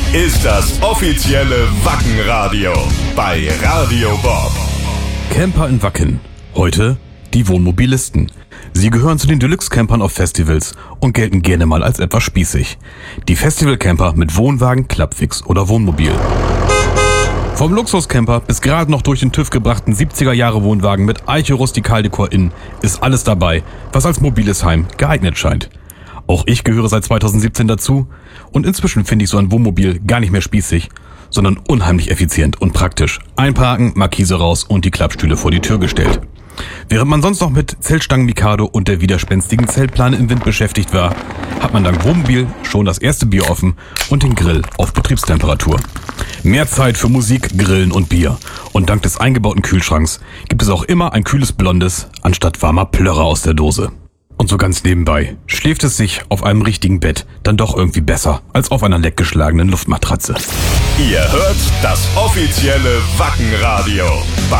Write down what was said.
ist das offizielle Wacken-Radio bei Radio Bob. Camper in Wacken. Heute die Wohnmobilisten. Sie gehören zu den Deluxe-Campern auf Festivals und gelten gerne mal als etwas spießig. Die Festival-Camper mit Wohnwagen, Klappfix oder Wohnmobil. Vom Luxuscamper bis gerade noch durch den TÜV gebrachten 70er-Jahre-Wohnwagen mit Eiche-Rustikaldekor innen ist alles dabei, was als mobiles Heim geeignet scheint. Auch ich gehöre seit 2017 dazu und inzwischen finde ich so ein Wohnmobil gar nicht mehr spießig, sondern unheimlich effizient und praktisch. Einparken, Markise raus und die Klappstühle vor die Tür gestellt. Während man sonst noch mit Zeltstangen Mikado und der widerspenstigen Zeltplane im Wind beschäftigt war, hat man dank Wohnmobil schon das erste Bier offen und den Grill auf Betriebstemperatur. Mehr Zeit für Musik, Grillen und Bier. Und dank des eingebauten Kühlschranks gibt es auch immer ein kühles Blondes anstatt warmer Plörrer aus der Dose. Und so ganz nebenbei schläft es sich auf einem richtigen Bett dann doch irgendwie besser als auf einer leckgeschlagenen Luftmatratze. Ihr hört das offizielle Wacken-Radio bei